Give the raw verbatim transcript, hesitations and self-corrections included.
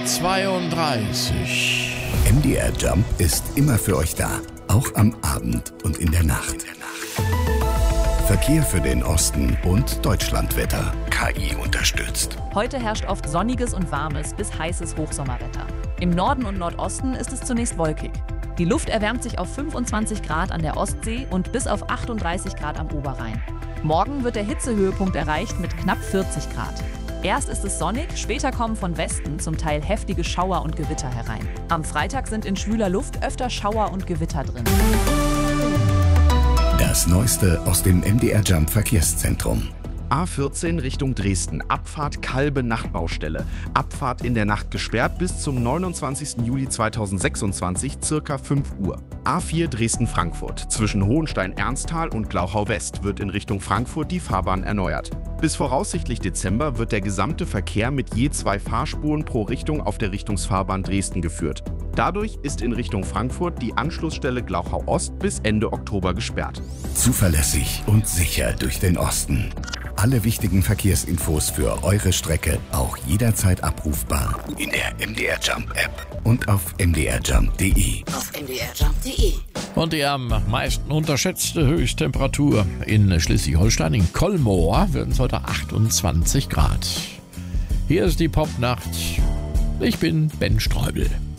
zweiunddreißig. M D R Jump ist immer für euch da, auch am Abend und in der Nacht. Verkehr für den Osten und Deutschlandwetter. K I unterstützt. Heute herrscht oft sonniges und warmes bis heißes Hochsommerwetter. Im Norden und Nordosten ist es zunächst wolkig. Die Luft erwärmt sich auf fünfundzwanzig Grad an der Ostsee und bis auf achtunddreißig Grad am Oberrhein. Morgen wird der Hitzehöhepunkt erreicht mit knapp vierzig Grad. Erst ist es sonnig, später kommen von Westen zum Teil heftige Schauer und Gewitter herein. Am Freitag sind in schwüler Luft öfter Schauer und Gewitter drin. Das Neueste aus dem M D R Jump Verkehrszentrum. A vierzehn Richtung Dresden, Abfahrt Kalbe Nachtbaustelle. Abfahrt in der Nacht gesperrt bis zum neunundzwanzigsten Juli zweitausendsechsundzwanzig, circa fünf Uhr. A vier Dresden-Frankfurt. Zwischen Hohenstein-Ernsthal und Glauchau-West wird in Richtung Frankfurt die Fahrbahn erneuert. Bis voraussichtlich Dezember wird der gesamte Verkehr mit je zwei Fahrspuren pro Richtung auf der Richtungsfahrbahn Dresden geführt. Dadurch ist in Richtung Frankfurt die Anschlussstelle Glauchau-Ost bis Ende Oktober gesperrt. Zuverlässig und sicher durch den Osten. Alle wichtigen Verkehrsinfos für eure Strecke auch jederzeit abrufbar in der M D R Jump App und auf m d r jump punkt d e. Auf m d r jump punkt d e. Und die am meisten unterschätzte Höchsttemperatur in Schleswig-Holstein, in Kolmar, werden es heute achtundzwanzig Grad. Hier ist die Popnacht. Ich bin Ben Streubel.